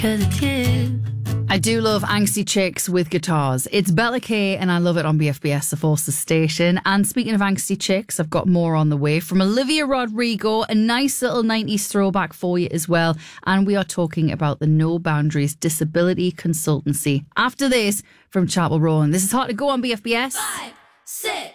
'Cause it's you. I do love angsty chicks with guitars. It's Bella K and I love it on BFBS, the Forces station. And speaking of angsty chicks, I've got more on the way from Olivia Rodrigo, a nice little 90s throwback for you as well. And we are talking about the No Boundaries Disability Consultancy. After this, from Chapel Row, and this is Hard to Go on BFBS. 5, 6